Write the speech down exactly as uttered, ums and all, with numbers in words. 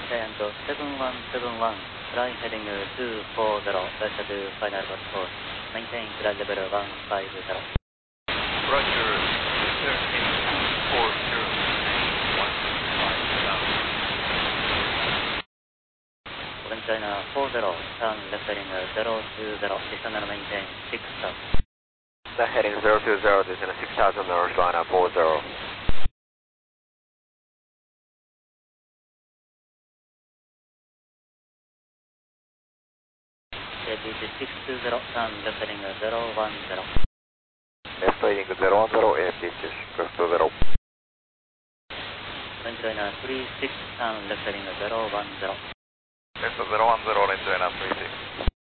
Giant seven one seven one, fly heading two four zero, Delta to final bus course, maintain flight level one five zero. Roger, thirteen four zero, one five zero. Open China four zero, turn left heading zero two zero, descend and maintain six thousand. Left heading zero two zero, descend six thousand, North China four zero. six two zero, turn left heading zero one zero. Left heading zero one zero, A F D six two zero. Open China three six, turn left heading zero one zero. Left zero one zero, left China three six.